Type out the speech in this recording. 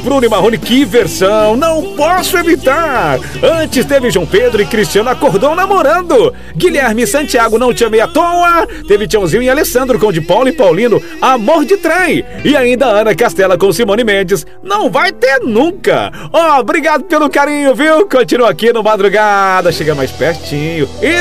Bruno e Marrone, que versão! Não posso evitar! Antes teve João Pedro e Cristiano Acordou namorando. Guilherme e Santiago, Não Te Amei à Toa. Teve Tiãozinho e Alessandro com de Paulo e Paulino, Amor de Trem. E ainda Ana Castela com Simone Mendes, Não Vai Ter Nunca. Ó, obrigado pelo carinho, viu? Continua aqui no Madrugada, chega mais pertinho.